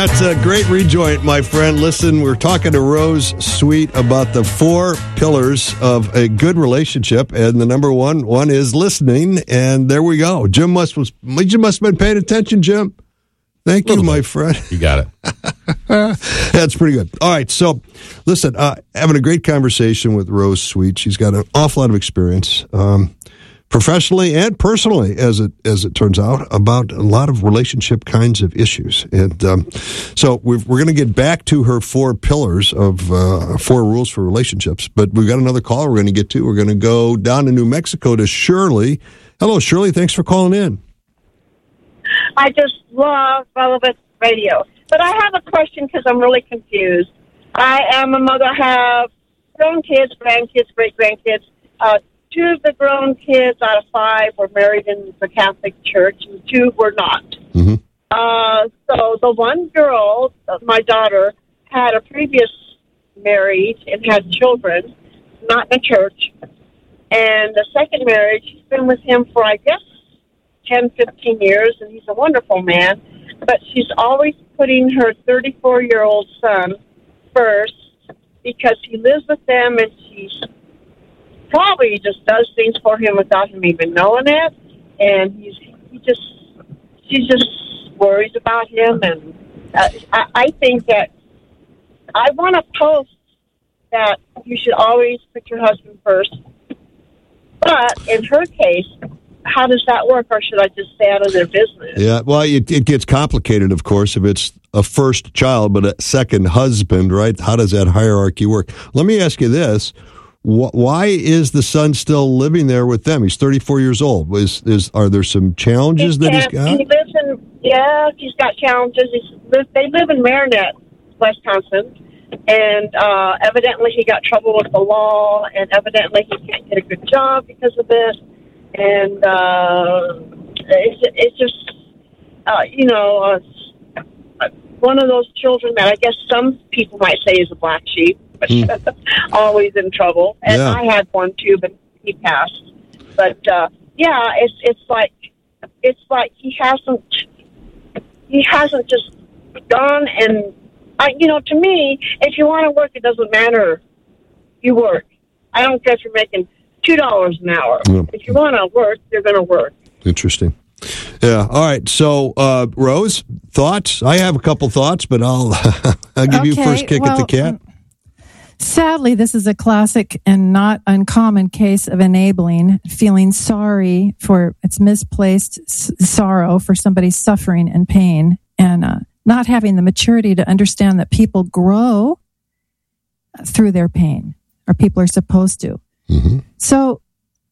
That's a great rejoin, my friend. Listen, we're talking to Rose Sweet about the 4 pillars of a good relationship, and the number one is listening. And there we go. Jim must have been paying attention, Jim. Thank you, my friend. You got it. That's pretty good. All right, so listen, having a great conversation with Rose Sweet. She's got an awful lot of experience, professionally and personally, as it turns out, about a lot of relationship kinds of issues. And so we're going to get back to her 4 pillars of 4 rules for relationships. But we've got another caller we're going to get to. We're going to go down to New Mexico to Shirley. Hello, Shirley. Thanks for calling in. I just love relevant radio. But I have a question because I'm really confused. I am a mother. I have grown kids, grandkids, great-grandkids. 2 of the grown kids out of 5 were married in the Catholic Church, and 2 were not. Mm-hmm. So the one girl, my daughter, had a previous marriage and had children, not in the church. And the second marriage, she's been with him for, I guess, 10, 15 years, and he's a wonderful man. But she's always putting her 34-year-old son first because he lives with them, and she's probably just does things for him without him even knowing it. And she just worries about him. And I think that I want to post that you should always put your husband first. But in her case, how does that work, or should I just stay out of their business? Yeah, well, it gets complicated, of course, if it's a first child but a second husband, right? How does that hierarchy work? Let me ask you this. Why is the son still living there with them? He's 34 years old. Are there some challenges that he's got? He's got challenges. They live in Marinette, Wisconsin, and evidently he got trouble with the law, and evidently he can't get a good job because of it. And it's just, one of those children that I guess some people might say is a black sheep, but always in trouble. And yeah. I had one too, but he passed. But it's like he hasn't just gone and to me, if you want to work, it doesn't matter. You work. I don't care if you're making $2 an hour. Yeah. If you want to work, you're going to work. Interesting. Yeah. All right. So, Rose, thoughts? I have a couple thoughts, but I'll give you first kick at the cat. Sadly, this is a classic and not uncommon case of enabling, feeling sorry for its misplaced sorrow for somebody's suffering and pain, and not having the maturity to understand that people grow through their pain, or people are supposed to. Mm-hmm. So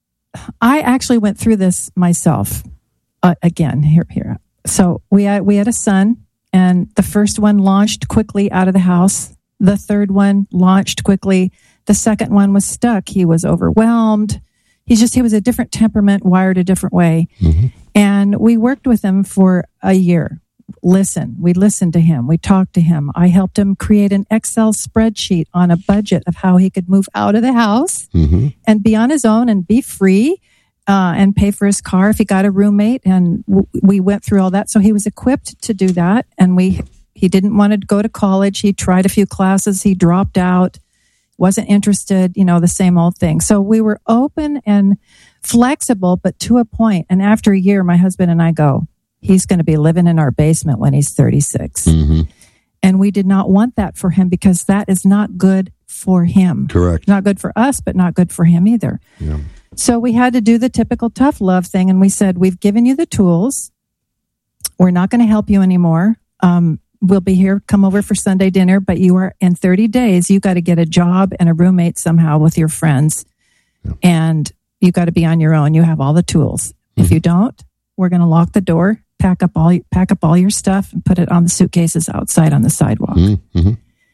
I actually went through this myself again here. So we had a son, and the first one launched quickly out of the house. The third one launched quickly. The second one was stuck. He was overwhelmed. He was a different temperament, wired a different way. Mm-hmm. And we worked with him for a year. We listened to him. We talked to him. I helped him create an Excel spreadsheet on a budget of how he could move out of the house and be on his own and be free and pay for his car if he got a roommate. And we went through all that. So he was equipped to do that. And he didn't want to go to college. He tried a few classes. He dropped out, wasn't interested, the same old thing. So we were open and flexible, but to a point. And after a year, my husband and I go, he's going to be living in our basement when he's 36. Mm-hmm. And we did not want that for him because that is not good for him. Correct. Not good for us, but not good for him either. Yeah. So we had to do the typical tough love thing. And we said, we've given you the tools. We're not going to help you anymore. We'll be here, come over for Sunday dinner, but you are in 30 days, you got to get a job and a roommate somehow with your friends. Yeah. And you got to be on your own. You have all the tools. Mm-hmm. If you don't, we're going to lock the door, pack up all your stuff and put it on the suitcases outside on the sidewalk. Mm-hmm.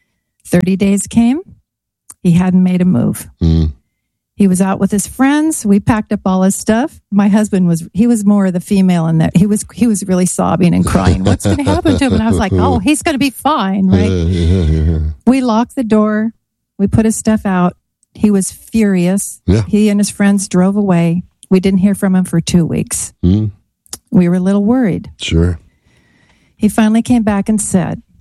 30 days came. He hadn't made a move. Mm. He was out with his friends. We packed up all his stuff. My husband was more the female in that he was really sobbing and crying. What's going to happen to him? And I was like, oh, he's going to be fine, right? Yeah. We locked the door. We put his stuff out. He was furious. Yeah. He and his friends drove away. We didn't hear from him for 2 weeks. Mm. We were a little worried. Sure. He finally came back and said,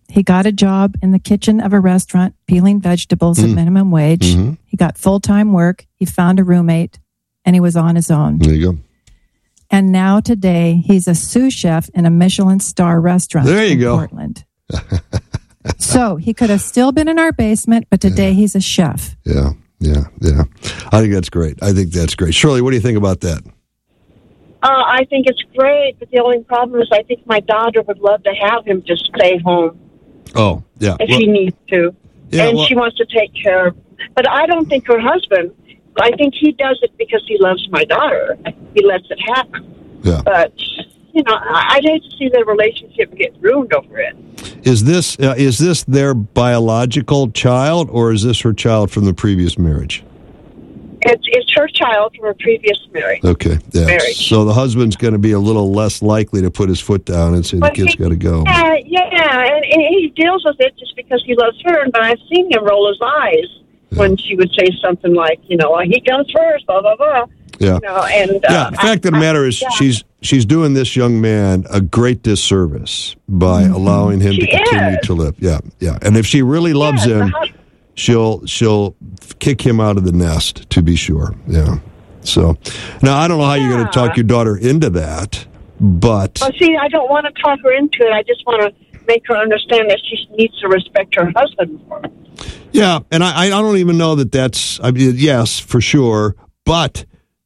He got a job in the kitchen of a restaurant, peeling vegetables at minimum wage. Mm-hmm. He got full-time work. He found a roommate, and he was on his own. There you go. And now today, he's a sous chef in a Michelin star restaurant in Portland. So he could have still been in our basement, but today he's a chef. Yeah. I think that's great. Shirley, what do you think about that? I think it's great, but the only problem is I think my daughter would love to have him just stay home. Oh, yeah. If she needs to. Yeah, she wants to take care of. But I don't think her husband, I think he does it because he loves my daughter. He lets it happen. Yeah. But, I'd hate to see their relationship get ruined over it. Is this their biological child, or is this her child from the previous marriage? It's her child from her previous marriage. Okay, yeah. So the husband's going to be a little less likely to put his foot down and say the kid's got to go. Yeah, and he deals with it just because he loves her. But I've seen him roll his eyes when she would say something like, he comes first, blah blah blah. Yeah. The fact of the matter is, she's doing this young man a great disservice by allowing him to continue to live. Yeah. And if she really loves him, she'll kick him out of the nest, to be sure. Yeah. So now I don't know how you're going to talk your daughter into that, but I don't want to talk her into it. I just want to make her understand that she needs to respect her husband more. Yeah, and I don't even know that's. I mean, yes, for sure, but.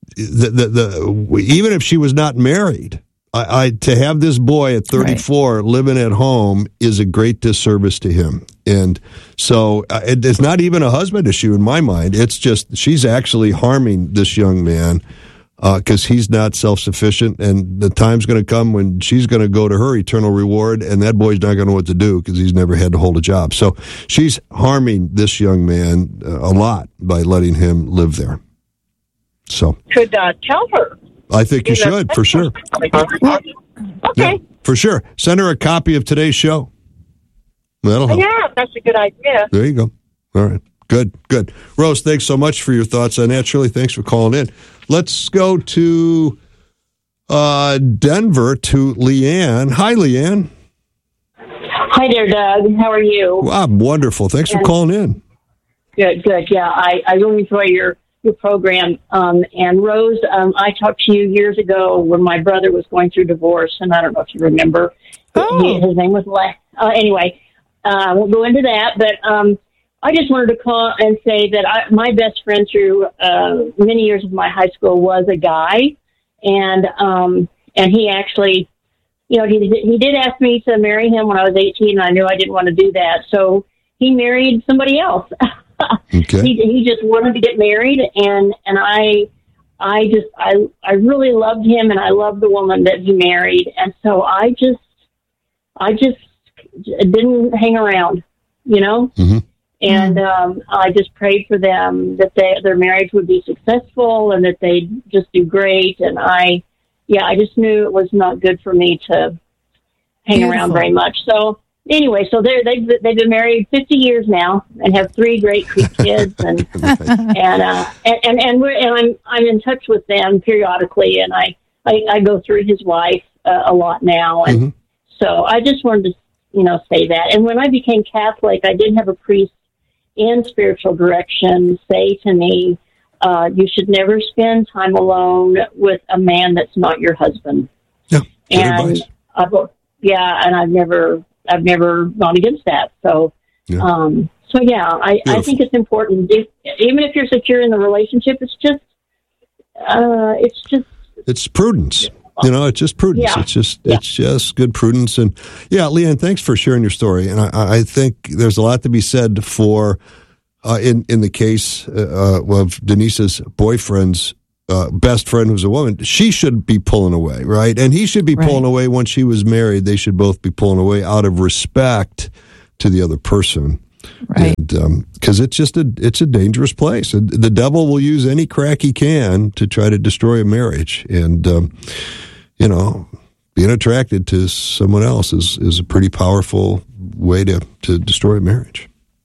Even if she was not married, to have this boy at 34 living at home is a great disservice to him. And so it's not even a husband issue in my mind. It's just she's actually harming this young man because he's not self-sufficient. And the time's going to come when she's going to go to her eternal reward, and that boy's not going to know what to do because he's never had to hold a job. So she's harming this young man a lot by letting him live there. So could tell her. I think you should, for sure. Okay. Yeah, for sure. Send her a copy of today's show. That'll help. Yeah, that's a good idea. There you go. All right. Good. Rose, thanks so much for your thoughts on that. Shirley, thanks for calling in. Let's go to Denver to Leanne. Hi, Leanne. Hi there, Doug. How are you? Wow, wonderful. Thanks for calling in. Good. Yeah, I really enjoy your program. And Rose, I talked to you years ago when my brother was going through divorce, and I don't know if you remember. His name was anyway, I won't go into that, but I just wanted to call and say that my best friend through many years of my high school was a guy, and he actually, he did ask me to marry him when I was 18, and I knew I didn't want to do that, so he married somebody else. Okay. He just wanted to get married, and I really loved him, and I loved the woman that he married, and so I just didn't hang around, Mm-hmm. And I just prayed for them that their marriage would be successful and that they'd just do great, and I just knew it was not good for me to hang around very much, so. Anyway, so they've been married 50 years now and have 3 great kids, and I'm in touch with them periodically, and I go through his wife a lot now, and so I just wanted to say that. And when I became Catholic, I did have a priest in spiritual direction say to me, "You should never spend time alone with a man that's not your husband." Yeah, and I've never gone against that. So, I think it's important. Even if you're secure in the relationship, it's prudence. It's just prudence. Yeah. It's just good prudence. And Leanne, thanks for sharing your story. And I think there's a lot to be said for, in the case of Denise's boyfriend's best friend who's a woman, she should be pulling away, right? And he should be pulling away when she was married. They should both be pulling away out of respect to the other person. Right. Because it's a dangerous place. The devil will use any crack he can to try to destroy a marriage. And, being attracted to someone else is a pretty powerful way to destroy a marriage.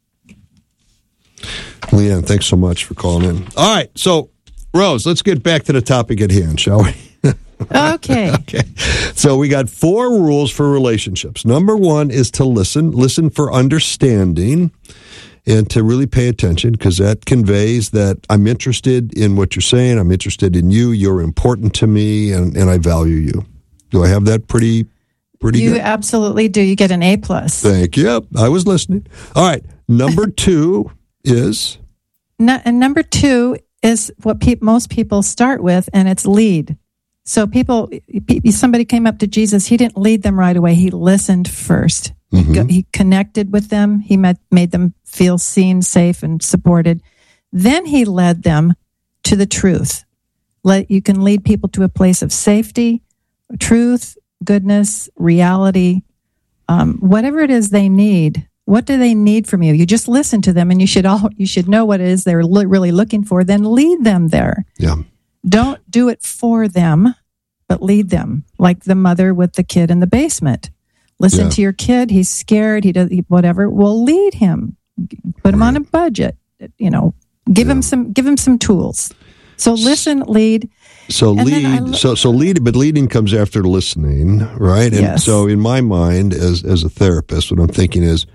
Leanne, thanks so much for calling in. All right, so Rose, let's get back to the topic at hand, shall we? Okay. Okay. So we got 4 rules for relationships. Number 1 is to listen for understanding, and to really pay attention, because that conveys that I'm interested in what you're saying. I'm interested in you. You're important to me, and I value you. Do I have that pretty You good? absolutely do. You get an A+. Thank you. Yep, I was listening. All right. Number 2 is? And number 2 is what most people start with, and it's lead. So somebody came up to Jesus. He didn't lead them right away. He listened first. Mm-hmm. He connected with them. He made them feel seen, safe, and supported. Then he led them to the truth. You can lead people to a place of safety, truth, goodness, reality, whatever it is they need. What do they need from you? You just listen to them, and you should know what it is they're really looking for. Then lead them there. Yeah. Don't do it for them, but lead them, like the mother with the kid in the basement. Listen to your kid. He's scared. He does whatever. Well, lead him. Put him on a budget. Give him some tools. So listen, lead. So lead, but leading comes after listening, right? And yes. So in my mind, as a therapist, what I'm thinking is,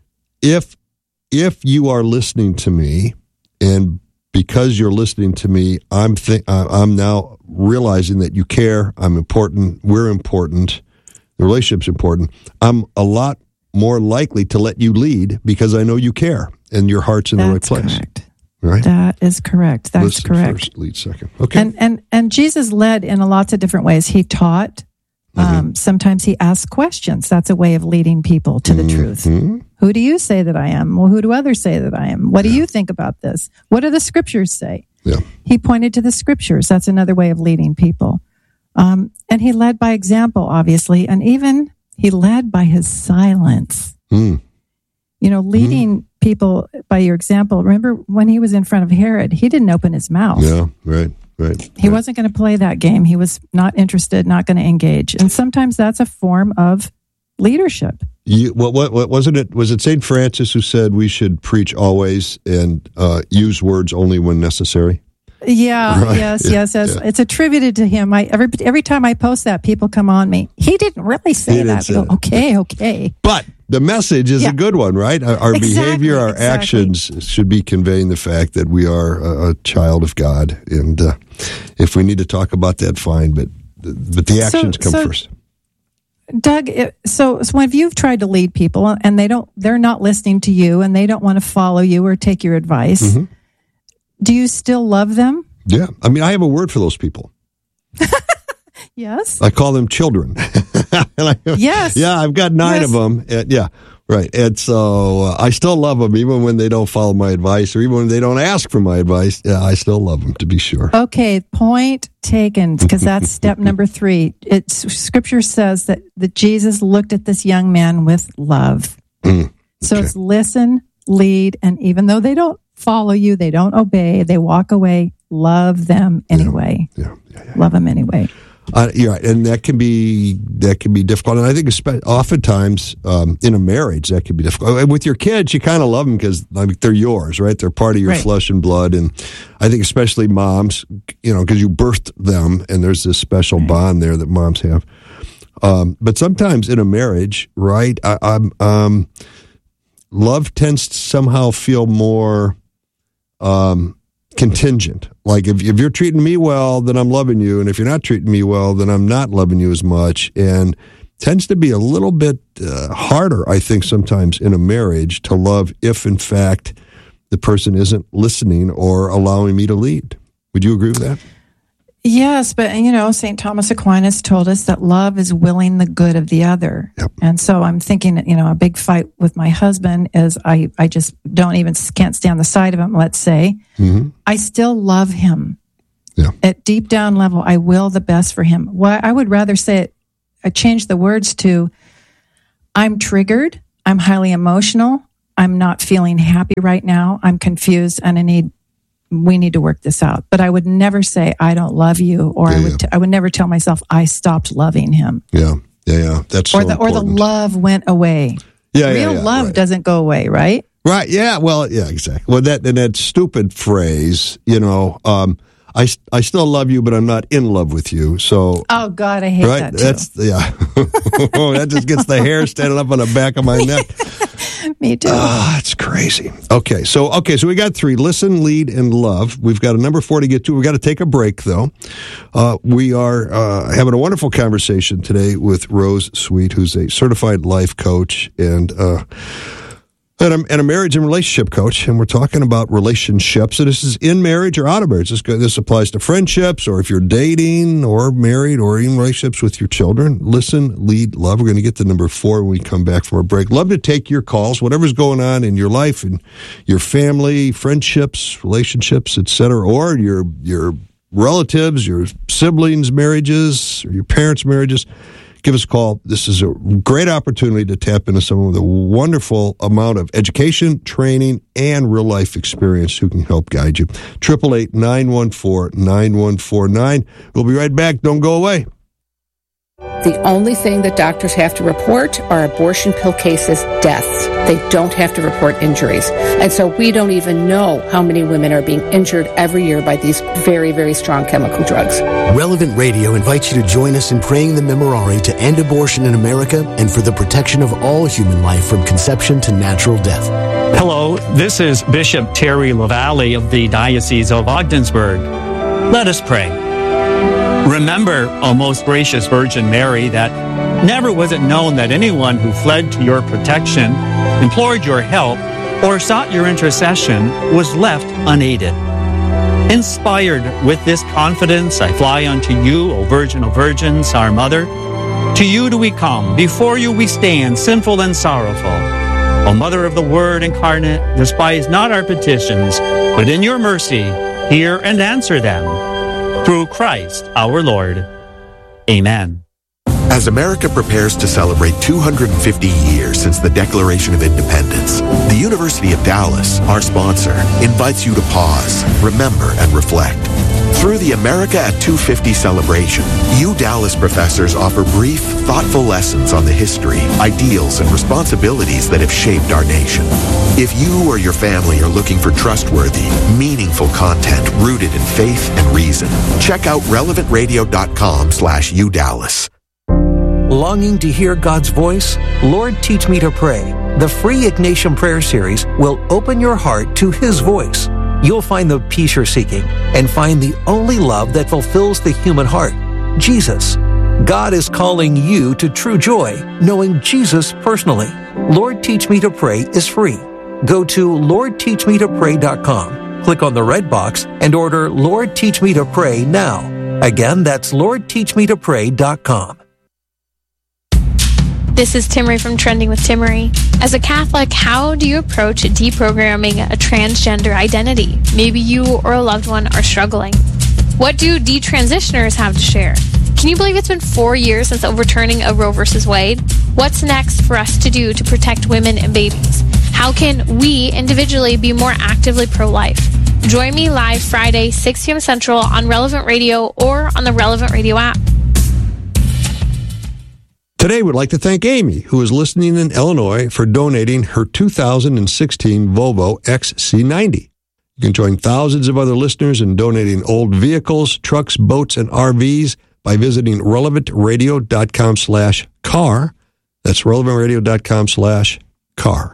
if you are listening to me, and because you're listening to me, I'm now realizing that you care. I'm important. We're important. The relationship's important. I'm a lot more likely to let you lead because I know you care and your heart's in the right place. Correct. Right? That is correct. That's Listen correct. First, lead second. Okay. And Jesus led in lots of different ways. He taught. Sometimes he asked questions. That's a way of leading people to the truth. Who do you say that I am? Well, who do others say that I am? What do you think about this? What do the scriptures say? Yeah. He pointed to the scriptures. That's another way of leading people. And he led by example, obviously, and even he led by his silence. Leading people by your example. Remember when he was in front of Herod, he didn't open his mouth. Yeah, right. He wasn't going to play that game. He was not interested, not going to engage. And sometimes that's a form of leadership. What wasn't it? Was it St. Francis who said we should preach always and use words only when necessary? Yeah, right. yes. Yeah. It's attributed to him. Every time I post that, people come on me. He didn't really say that. I go, okay. But the message is a good one, right? Our behavior, our actions should be conveying the fact that we are a child of God. And if we need to talk about that, fine. But the actions come first. Doug, so when you've tried to lead people and they're not listening to you and they don't want to follow you or take your advice, do you still love them? Yeah. I mean, I have a word for those people. Yes. I call them children. Yes. Yeah, I've got 9 of them. Yeah, right. And so I still love them, even when they don't follow my advice or even when they don't ask for my advice. Yeah, I still love them, to be sure. Okay, point taken, because that's step number 3. Scripture says that Jesus looked at this young man with love. So it's listen, lead, and even though they don't follow you, they don't obey, they walk away, love them anyway. Yeah. Love them anyway. You're right, and that can be difficult. And I think oftentimes in a marriage that can be difficult. And with your kids, you kind of love them because they're yours, right? They're part of your flesh and blood. And I think especially moms, because you birthed them, and there's this special bond there that moms have. But sometimes in a marriage, right? Love tends to somehow feel more contingent. Like if you're treating me well, then I'm loving you, and if you're not treating me well, then I'm not loving you as much. And tends to be a little bit harder, I think, sometimes in a marriage to love if, in fact, the person isn't listening or allowing me to lead. Would you agree with that? Yes, but St. Thomas Aquinas told us that love is willing the good of the other. Yep. And so I'm thinking, a big fight with my husband is I just can't stand the sight of him, let's say. I still love him. Yeah. At deep down level, I will the best for him. Well, I would rather say it, I change the words to, I'm triggered, I'm highly emotional, I'm not feeling happy right now, I'm confused, and we need to work this out. But I would never say, I don't love you, or I would never tell myself I stopped loving him. Yeah. That's or the love went away. Real love doesn't go away, right? Right. Yeah. Well, yeah, exactly. Well, that stupid phrase, I still love you, but I'm not in love with you. So, oh God, I hate that too. That just gets the hair standing up on the back of my neck. Me too. It's crazy. Okay, so we got 3: listen, lead, and love. We've got a number 4 to get to. We've got to take a break, though. We are having a wonderful conversation today with Rose Sweet, who's a certified life coach and a marriage and relationship coach, and we're talking about relationships. So this is in marriage or out of marriage. This applies to friendships, or if you're dating or married, or in relationships with your children. Listen, lead, love. We're going to get to number 4 when we come back from our break. Love to take your calls, whatever's going on in your life and your family, friendships, relationships, etc., or your relatives, your siblings' marriages, or your parents' marriages. Give us a call. This is a great opportunity to tap into some of the wonderful amount of education, training, and real-life experience who can help guide you. 888-914-9149. We'll be right back. Don't go away. The only thing that doctors have to report are abortion pill cases, deaths. They don't have to report injuries. And so we don't even know how many women are being injured every year by these very, very strong chemical drugs. Relevant Radio invites you to join us in praying the Memorare to end abortion in America and for the protection of all human life from conception to natural death. Hello, this is Bishop Terry LaValle of the Diocese of Ogdensburg. Let us pray. Remember, O most gracious Virgin Mary, that never was it known that anyone who fled to your protection, implored your help, or sought your intercession was left unaided. Inspired with this confidence, I fly unto you, O Virgin of Virgins, our Mother. To you do we come, before you we stand, sinful and sorrowful. O Mother of the Word incarnate, despise not our petitions, but in your mercy hear and answer them. Through Christ our Lord. Amen. As America prepares to celebrate 250 years since the Declaration of Independence, the University of Dallas, our sponsor, invites you to pause, remember, and reflect. Through the America at 250 celebration, Dallas professors offer brief, thoughtful lessons on the history, ideals, and responsibilities that have shaped our nation. If you or your family are looking for trustworthy, meaningful content rooted in faith and reason, check out relevantradio.com/UDallas. Longing to hear God's voice? Lord, Teach Me to Pray. The free Ignatian Prayer Series will open your heart to His voice. You'll find the peace you're seeking and find the only love that fulfills the human heart, Jesus. God is calling you to true joy, knowing Jesus personally. Lord, Teach Me to Pray is free. Go to LordTeachMeToPray.com, click on the red box, and order Lord, Teach Me to Pray now. Again, that's LordTeachMeToPray.com. This is Timmery from Trending with Timmery. As a Catholic, how do you approach deprogramming a transgender identity? Maybe you or a loved one are struggling. What do detransitioners have to share? Can you believe it's been 4 years since overturning a Roe v. Wade? What's next for us to do to protect women and babies? How can we individually be more actively pro-life? Join me live Friday, 6 p.m. Central on Relevant Radio or on the Relevant Radio app. Today, we'd like to thank Amy, who is listening in Illinois, for donating her 2016 Volvo XC90. You can join thousands of other listeners in donating old vehicles, trucks, boats, and RVs by visiting relevantradio.com/car. That's relevantradio.com/car.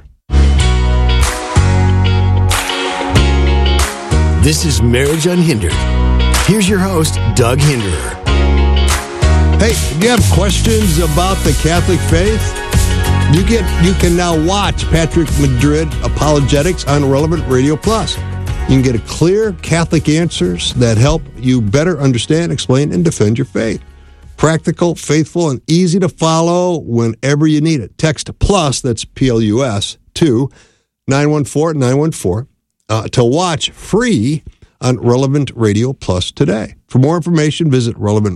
This is Marriage Unhindered. Here's your host, Doug Hinderer. Hey, do you have questions about the Catholic faith? You can now watch Patrick Madrid Apologetics on Relevant Radio Plus. You can get clear Catholic answers that help you better understand, explain, and defend your faith. Practical, faithful, and easy to follow whenever you need it. Text PLUS, that's PLUS, to 914-914 to watch free on Relevant Radio Plus today. For more information, visit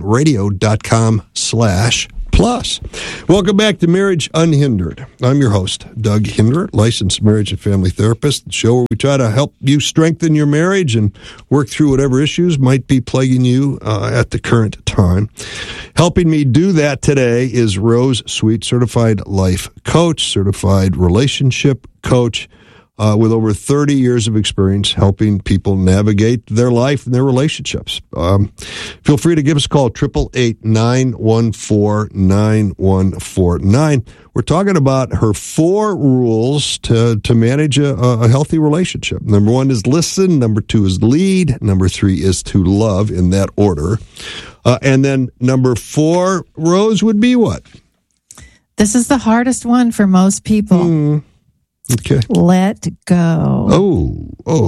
relevantradio.com/plus. Welcome back to Marriage Unhindered. I'm your host, Doug Hinderer, licensed marriage and family therapist. The show where we try to help you strengthen your marriage and work through whatever issues might be plaguing you at the current time. Helping me do that today is Rose Sweet, certified life coach, certified relationship coach, with over 30 years of experience helping people navigate their life and their relationships. Feel free to give us a call, 888-914-9149. We're talking about her 4 rules to manage a healthy relationship. Number 1 is listen. Number 2 is lead. Number 3 is to love, in that order. And then number 4, Rose, would be what? This is the hardest one for most people. Okay. Let go.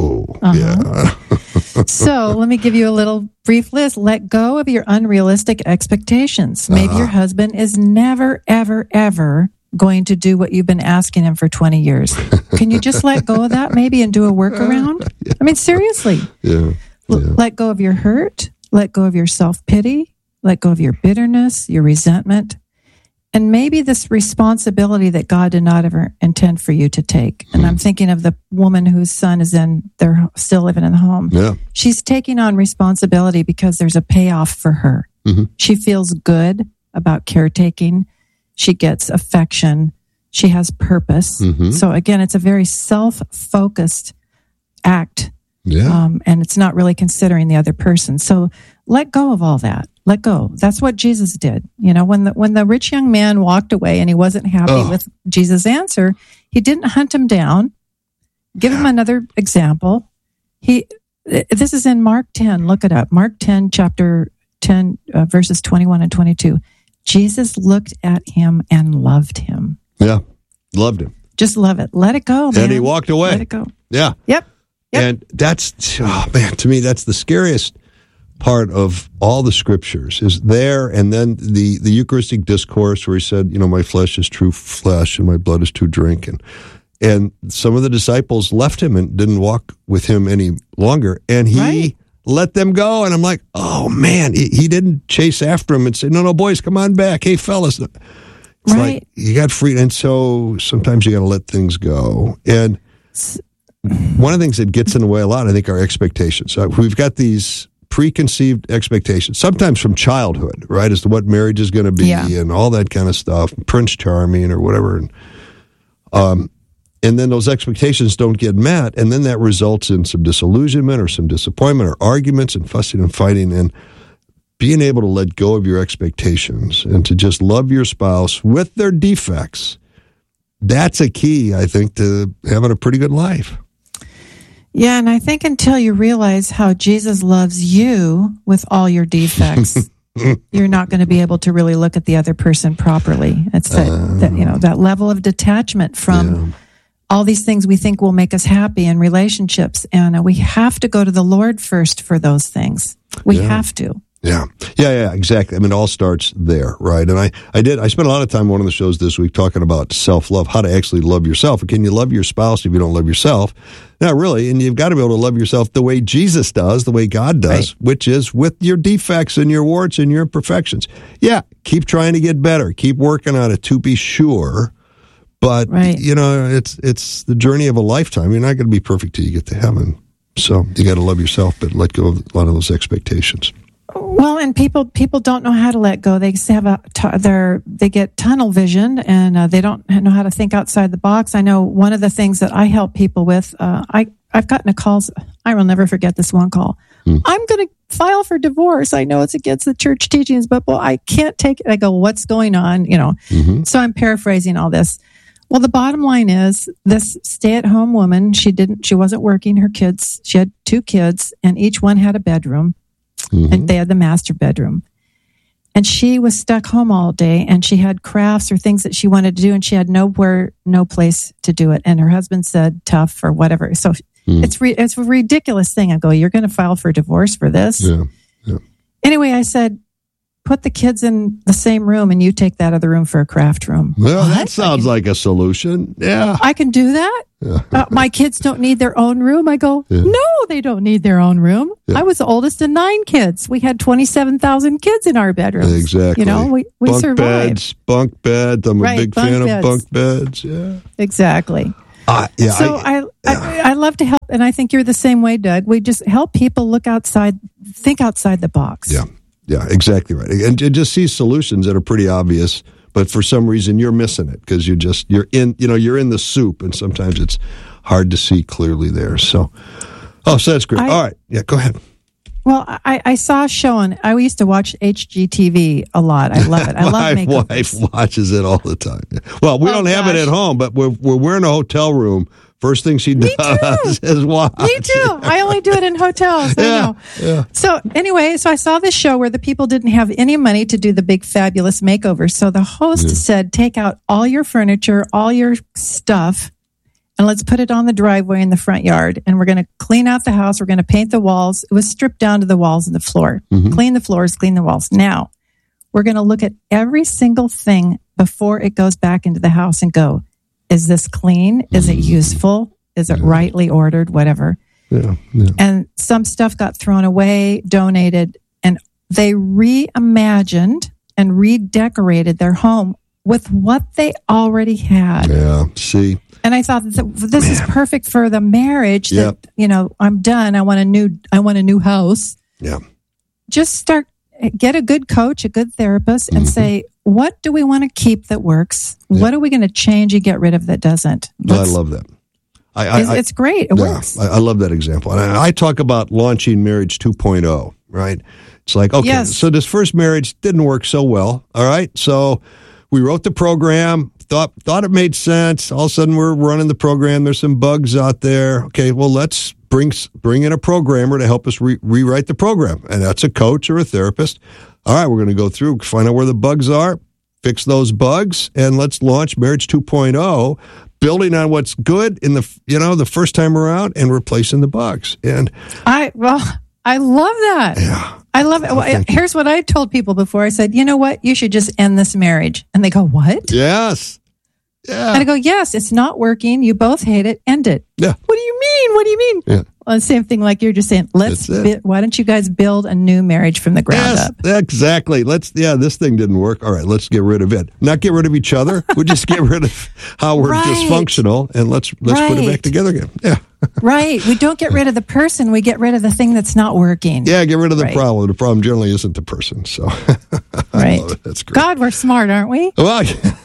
Yeah. So let me give you a little brief list. Let go of your unrealistic expectations. Maybe your husband is never, ever, ever going to do what you've been asking him for 20 years. Can you just let go of that maybe and do a workaround? Yeah. I mean, seriously. Yeah. Let go of your hurt. Let go of your self-pity. Let go of your bitterness, your resentment. And maybe this responsibility that God did not ever intend for you to take. And I'm thinking of the woman whose son is they're still living in the home. Yeah. She's taking on responsibility because there's a payoff for her. Mm-hmm. She feels good about caretaking. She gets affection. She has purpose. Mm-hmm. So again, it's a very self-focused act. Yeah. And it's not really considering the other person. So let go of all that. Let go. That's what Jesus did. You know, when the rich young man walked away and he wasn't happy with Jesus' answer, he didn't hunt him down. Give him another example. This is in Mark 10. Look it up. Mark 10, chapter 10, verses 21 and 22. Jesus looked at him and loved him. Yeah. Loved him. Just love it. Let it go, man. And he walked away. Let it go. Yeah. Yep. And that's, to me, that's the scariest part of all the scriptures is there. And then the Eucharistic discourse where he said, you know, my flesh is true flesh and my blood is true drink. And some of the disciples left him and didn't walk with him any longer. And he let them go. And I'm like, oh man, he didn't chase after him and say, no, boys, come on back. Hey, fellas. It's like you got freedom. And so sometimes you got to let things go. And one of the things that gets in the way a lot, I think, are expectations. We've got these preconceived expectations, sometimes from childhood, right, as to what marriage is going to be and all that kind of stuff, Prince Charming or whatever. And then those expectations don't get met, and then that results in some disillusionment or some disappointment or arguments and fussing and fighting. And being able to let go of your expectations and to just love your spouse with their defects, that's a key, I think, to having a pretty good life. Yeah, and I think until you realize how Jesus loves you with all your defects, you're not going to be able to really look at the other person properly. It's that level of detachment from all these things we think will make us happy in relationships, and we have to go to the Lord first for those things. We have to. Yeah, exactly. I mean, it all starts there, right? And I spent a lot of time on one of the shows this week talking about self-love, how to actually love yourself. And can you love your spouse if you don't love yourself? Not really. And you've got to be able to love yourself the way Jesus does, the way God does, which is with your defects and your warts and your imperfections. Yeah, keep trying to get better. Keep working on it to be sure. But, you know, it's the journey of a lifetime. You're not going to be perfect till you get to heaven. So you got to love yourself, but let go of a lot of those expectations. Well, and people don't know how to let go. They have they get tunnel vision, and they don't know how to think outside the box. I know one of the things that I help people with. I've gotten calls. I will never forget this one call. I'm going to file for divorce. I know it's against the church teachings, but I can't take it. I go, what's going on? You know. So I'm paraphrasing all this. Well, the bottom line is this stay-at-home woman. She wasn't working. Her kids. She had 2 kids, and each one had a bedroom. And they had the master bedroom. And she was stuck home all day, and she had crafts or things that she wanted to do, and she had no place to do it. And her husband said tough or whatever. So it's a ridiculous thing. I go, you're going to file for divorce for this? Yeah. Anyway, I said, put the kids in the same room and you take that other room for a craft room. Well, that sounds like a solution. Yeah. I can do that. Yeah. My kids don't need their own room. I go, no, they don't need their own room. Yeah. I was the oldest of 9 kids. We had 27,000 kids in our bedrooms. Exactly. You know, we survived. Bunk beds. I'm a big fan of bunk beds. Yeah. Exactly. So I love to help, and I think you're the same way, Doug. We just help people think outside the box. Yeah, exactly right. And just see solutions that are pretty obvious, but for some reason you're missing it because you're in the soup, and sometimes it's hard to see clearly there. So that's great. All right. Yeah, go ahead. Well, I saw a show I used to watch HGTV a lot. I love it. I love makeovers. My wife watches it all the time. Well, we don't have it at home, but we're in a hotel room. First thing she does is watch. Me too. I only do it in hotels. I know. Yeah. So anyway, I saw this show where the people didn't have any money to do the big fabulous makeover. So the host said, take out all your furniture, all your stuff, and let's put it on the driveway in the front yard. And we're going to clean out the house. We're going to paint the walls. It was stripped down to the walls and the floor. Clean the floors, clean the walls. Now, we're going to look at every single thing before it goes back into the house and go, is this clean? Is it useful? Is it rightly ordered? Whatever. Yeah. And some stuff got thrown away, donated, and they reimagined and redecorated their home with what they already had. Yeah, see. And I thought this is perfect for the marriage that, I'm done. I want a new house. Yeah. Just get a good coach, a good therapist, and say, what do we want to keep that works? Yeah. What are we going to change and get rid of that doesn't? I love that. It's great. It works. I love that example. And I talk about launching marriage 2.0, right? It's like, okay, so this first marriage didn't work so well. All right. So we wrote the program, thought it made sense. All of a sudden we're running the program. There's some bugs out there. Okay. Well, let's bring in a programmer to help us rewrite the program. And that's a coach or a therapist. All right. We're going to go through, find out where the bugs are, fix those bugs, and let's launch marriage 2.0. Building on what's good in the first time around and replacing the bugs. And I love that. Yeah. I love it. Well, here's what I told people before. I said, you know what? You should just end this marriage. And they go, what? Yes. Yeah. And I go, yes, it's not working. You both hate it. End it. Yeah. What do you mean? What do you mean? Yeah. Well, the same thing like you're just saying, why don't you guys build a new marriage from the ground up? Exactly. This thing didn't work. All right, let's get rid of it. Not get rid of each other. We'll just get rid of how we're dysfunctional, and let's put it back together again. Yeah. Right. We don't get rid of the person. We get rid of the thing that's not working. Yeah, get rid of the problem. The problem generally isn't the person. So, right. That's great. God, we're smart, aren't we? Well,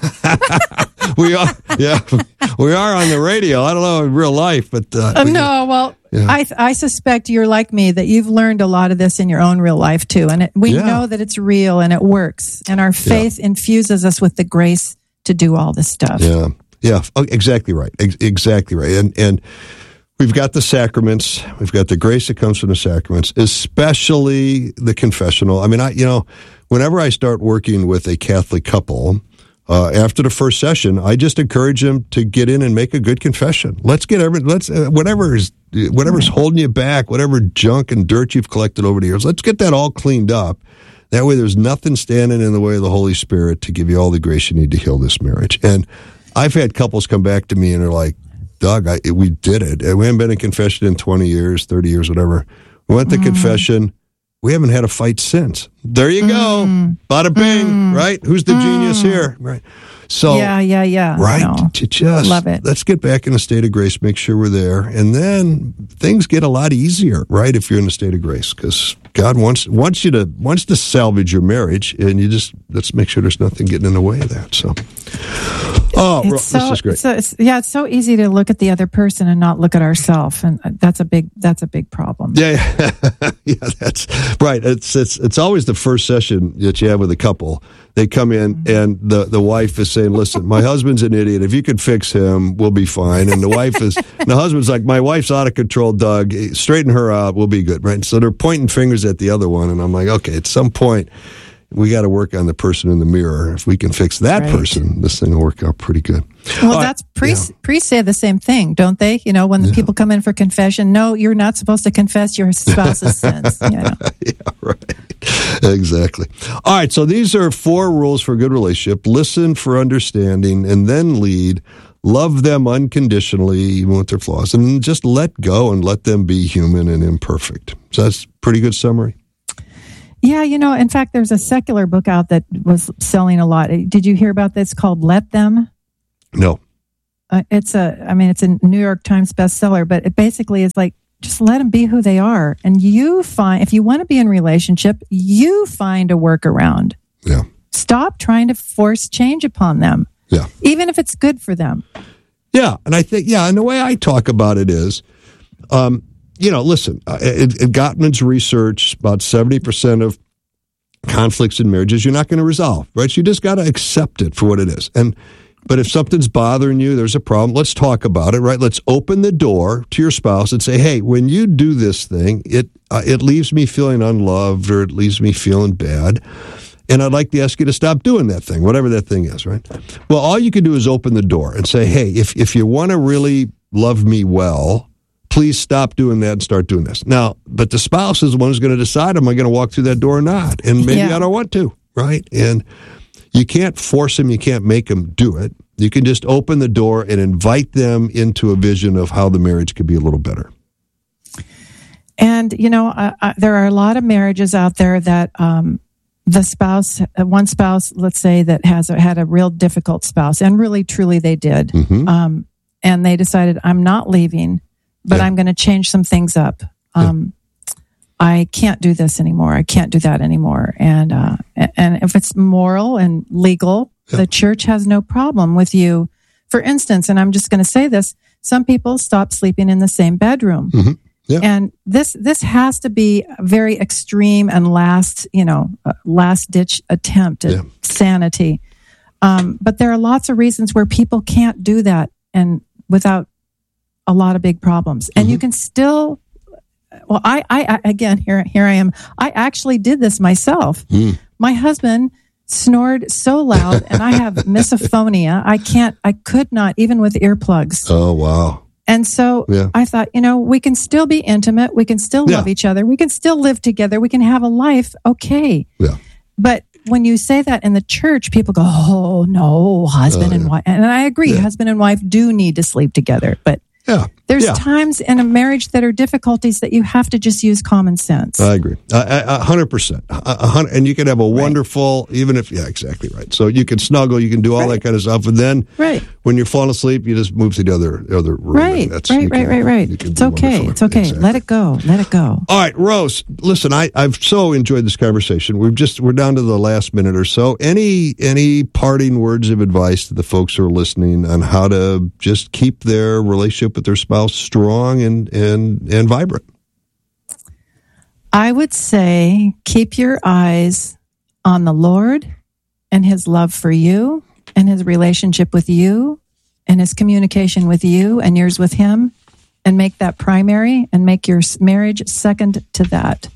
we are. Yeah, we are on the radio. I don't know in real life, but no. Well, yeah. I suspect you're like me, that you've learned a lot of this in your own real life too, and we know that it's real and it works, and our faith infuses us with the grace to do all this stuff. Yeah. Yeah. Oh, exactly right. Exactly right. And we've got the sacraments. We've got the grace that comes from the sacraments, especially the confessional. I mean, whenever I start working with a Catholic couple, after the first session, I just encourage them to get in and make a good confession. Let's get whatever's holding you back, whatever junk and dirt you've collected over the years, let's get that all cleaned up. That way there's nothing standing in the way of the Holy Spirit to give you all the grace you need to heal this marriage. And I've had couples come back to me and are like, Doug, we did it. We haven't been in confession in 20 years, 30 years, whatever. We went to confession. We haven't had a fight since. There you go. Bada bing, right? Who's the genius here? Right. So yeah. Right. No. Just love it. Let's get back in a state of grace, make sure we're there. And then things get a lot easier, right? If you're in a state of grace, because God wants to salvage your marriage, and let's make sure there's nothing getting in the way of that. So, this is great. It's so easy to look at the other person and not look at ourselves, and that's a big problem. Yeah, that's right. It's always the first session that you have with a couple. They come in and the wife is saying, "Listen, my husband's an idiot. If you could fix him, we'll be fine." And the husband's like, "My wife's out of control, Doug. Straighten her out. We'll be good." Right? So they're pointing fingers at the other one, and I'm like, okay, at some point, we got to work on the person in the mirror. If we can fix that person, this thing will work out pretty good. Well, that's priests say the same thing, don't they? When the people come in for confession, no, you're not supposed to confess your spouse's sins. Yeah, right. Exactly. All right, so these are 4 rules for a good relationship. Listen for understanding, and then lead. Love them unconditionally, even with their flaws, and just let go and let them be human and imperfect. So that's a pretty good summary. Yeah, in fact, there's a secular book out that was selling a lot. Did you hear about this called Let Them? No. It's a New York Times bestseller, but it basically is like, just let them be who they are. And if you want to be in a relationship, you find a workaround. Yeah. stop trying to force change upon them. Yeah. Even if it's good for them. Yeah. And I think, and the way I talk about it is, listen, in Gottman's research, about 70% of conflicts in marriages you're not going to resolve, right? So you just got to accept it for what it is. But if something's bothering you, there's a problem, let's talk about it, right? Let's open the door to your spouse and say, hey, when you do this thing, it leaves me feeling unloved, or it leaves me feeling bad, and I'd like to ask you to stop doing that thing, whatever that thing is, right? Well, all you can do is open the door and say, hey, if you want to really love me well, please stop doing that and start doing this. Now, but the spouse is the one who's going to decide, am I going to walk through that door or not? And maybe I don't want to, right? And you can't force them. You can't make them do it. You can just open the door and invite them into a vision of how the marriage could be a little better. And, there are a lot of marriages out there that the spouse, one spouse, let's say, that had a real difficult spouse, and really, truly they did. Mm-hmm. And they decided, I'm not leaving, but I'm going to change some things up. I can't do this anymore. I can't do that anymore. And if it's moral and legal, the church has no problem with you. For instance, and I'm just going to say this, some people stop sleeping in the same bedroom. Mm-hmm. Yeah. And this has to be a very extreme and last ditch attempt at sanity. But there are lots of reasons where people can't do that and without a lot of big problems. And you can still, well, I again, here I am. I actually did this myself. My husband snored so loud, and I have misophonia. I could not, even with earplugs. Oh, wow. And so I thought, we can still be intimate. We can still love each other. We can still live together. We can have a life. Okay. Yeah. But when you say that in the church, people go, oh, no, husband and wife. And I agree, husband and wife do need to sleep together. But there's times in a marriage that are difficulties that you have to just use common sense. I agree. 100%. And you can have a wonderful, even if, exactly right. So you can snuggle, you can do all that kind of stuff. And then when you're falling asleep, you just move to the other room. Right. It's okay. It's okay. Exactly. Let it go. Let it go. All right, Rose, listen, I've so enjoyed this conversation. We're down to the last minute or so. Any parting words of advice to the folks who are listening on how to just keep their relationship with their spouse strong and vibrant? I would say keep your eyes on the Lord and His love for you and His relationship with you and His communication with you and yours with Him, and make that primary and make your marriage second to that.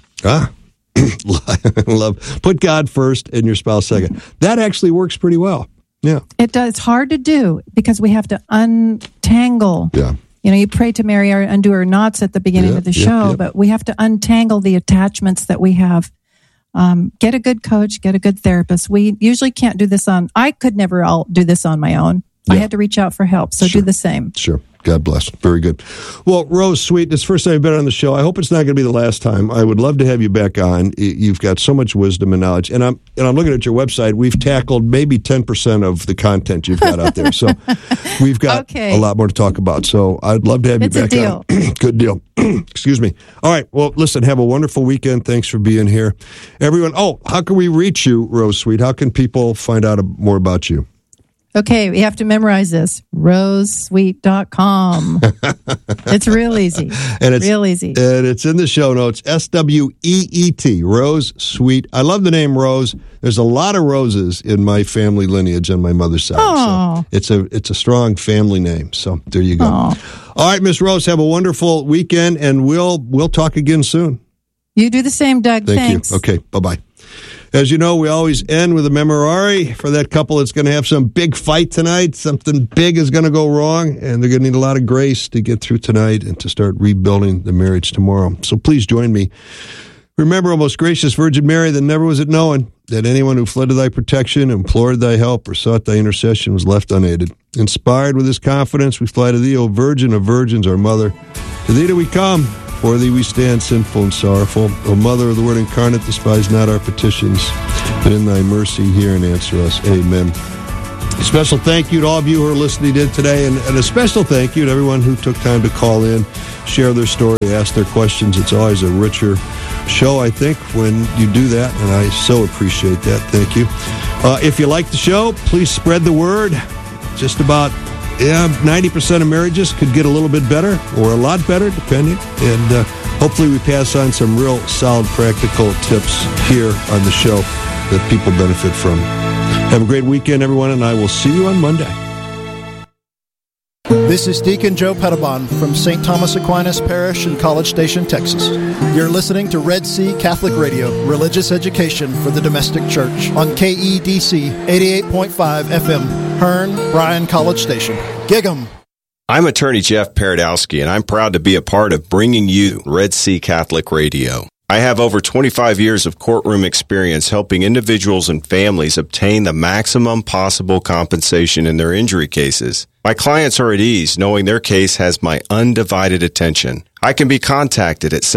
Love. Put God first and your spouse second. That actually works pretty well. Yeah. It does. It's hard to do because we have to untangle. Yeah. You pray to Mary, undo her knots at the beginning of the show, but we have to untangle the attachments that we have. Get a good coach, get a good therapist. We usually can't do this I could never do this on my own. I had to reach out for help, so do the same. Sure. God bless. Very good. Well, Rose Sweet, it's the first time you've been on the show. I hope it's not going to be the last time. I would love to have you back on. You've got so much wisdom and knowledge. And I'm looking at your website. We've tackled maybe 10% of the content you've got out there. So we've got a lot more to talk about. So I'd love to have you back on. Good deal. Excuse me. All right. Well, listen, have a wonderful weekend. Thanks for being here. Everyone, how can we reach you, Rose Sweet? How can people find out more about you? Okay, we have to memorize this. RoseSweet.com. It's real easy. Real easy. And it's in the show notes. SWEET, Rose Sweet. I love the name Rose. There's a lot of Roses in my family lineage on my mother's side. Aww. So it's a strong family name. So there you go. Aww. All right, Miss Rose, have a wonderful weekend, and we'll talk again soon. You do the same, Doug. Thanks. You. Okay, bye-bye. As you know, we always end with a memorare for that couple that's going to have some big fight tonight. Something big is going to go wrong, and they're going to need a lot of grace to get through tonight and to start rebuilding the marriage tomorrow. So please join me. Remember, O most gracious Virgin Mary, that never was it known that anyone who fled to thy protection, implored thy help, or sought thy intercession was left unaided. Inspired with this confidence, we fly to thee, O Virgin of Virgins, our Mother. To thee do we come. For thee we stand sinful and sorrowful. O Mother of the Word incarnate, despise not our petitions, but in thy mercy hear and answer us. Amen. A special thank you to all of you who are listening in today, and a special thank you to everyone who took time to call in, share their story, ask their questions. It's always a richer show, I think, when you do that, and I so appreciate that. Thank you. If you like the show, please spread the word. Just about 90% of marriages could get a little bit better or a lot better, depending. And hopefully we pass on some real solid practical tips here on the show that people benefit from. Have a great weekend, everyone, and I will see you on Monday. This is Deacon Joe Pettibon from St. Thomas Aquinas Parish in College Station, Texas. You're listening to Red Sea Catholic Radio, religious education for the domestic church on KEDC 88.5 FM, Hearn, Bryan College Station. Gig 'em. I'm attorney Jeff Paradowski, and I'm proud to be a part of bringing you Red Sea Catholic Radio. I have over 25 years of courtroom experience helping individuals and families obtain the maximum possible compensation in their injury cases. My clients are at ease knowing their case has my undivided attention. I can be contacted at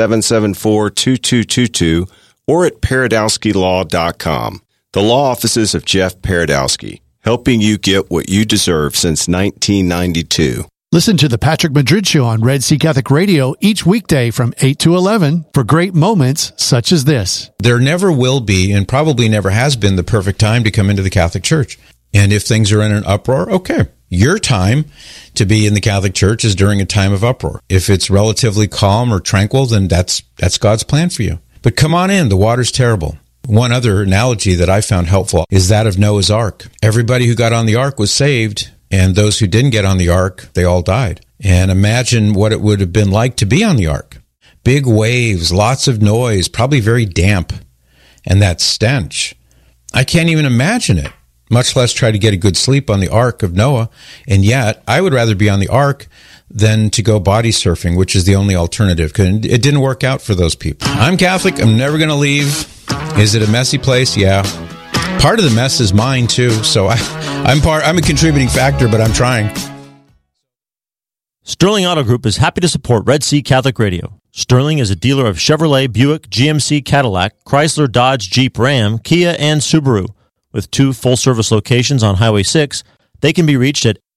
774-2222 or at paradowskilaw.com. The law offices of Jeff Paradowski, helping you get what you deserve since 1992. Listen to the Patrick Madrid Show on Red Sea Catholic Radio each weekday from 8 to 11 for great moments such as this. There never will be, and probably never has been, the perfect time to come into the Catholic Church. And if things are in an uproar, okay. Your time to be in the Catholic Church is during a time of uproar. If it's relatively calm or tranquil, then that's God's plan for you. But come on in. The water's terrible. One other analogy that I found helpful is that of Noah's Ark. Everybody who got on the ark was saved, and those who didn't get on the ark, they all died. And imagine what it would have been like to be on the ark. Big waves, lots of noise, probably very damp, and that stench. I can't even imagine it, much less try to get a good sleep on the ark of Noah. And yet, I would rather be on the ark than to go body surfing, which is the only alternative, because it didn't work out for those people. I'm Catholic. I'm never going to leave. Is it a messy place? Yeah. Part of the mess is mine, too, so I'm a contributing factor, but I'm trying. Sterling Auto Group is happy to support Red Sea Catholic Radio. Sterling is a dealer of Chevrolet, Buick, GMC, Cadillac, Chrysler, Dodge, Jeep, Ram, Kia, and Subaru. With 2 full-service locations on Highway 6, they can be reached at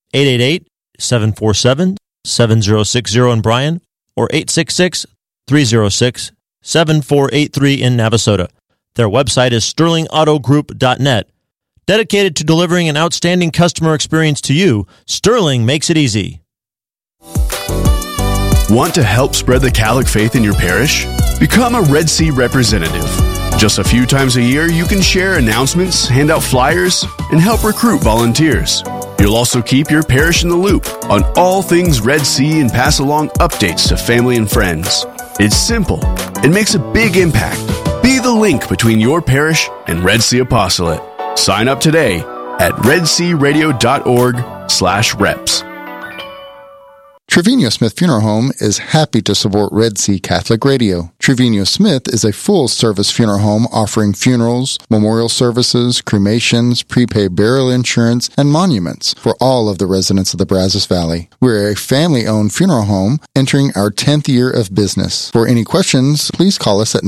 888-747-7060 in Bryan or 866-306-7483 in Navasota. Their website is sterlingautogroup.net. Dedicated to delivering an outstanding customer experience to you, Sterling makes it easy. Want to help spread the Catholic faith in your parish? Become a Red Sea representative. Just a few times a year, you can share announcements, hand out flyers, and help recruit volunteers. You'll also keep your parish in the loop on all things Red Sea and pass along updates to family and friends. It's simple and makes a big impact. Be the link between your parish and Red Sea Apostolate. Sign up today at redsearadio.org/reps. Trevino Smith Funeral Home is happy to support Red Sea Catholic Radio. Trevino Smith is a full-service funeral home offering funerals, memorial services, cremations, prepaid burial insurance, and monuments for all of the residents of the Brazos Valley. We're a family-owned funeral home entering our 10th year of business. For any questions, please call us at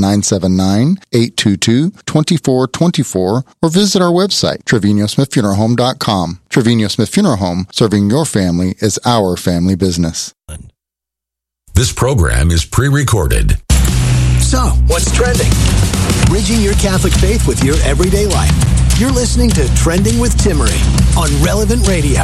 979-822-2424 or visit our website, TrevinoSmithFuneralHome.com. Trevino Smith Funeral Home, serving your family is our family business. This program is pre-recorded. So, what's trending? Bridging your Catholic faith with your everyday life. You're listening to Trending with Timmerie on Relevant Radio.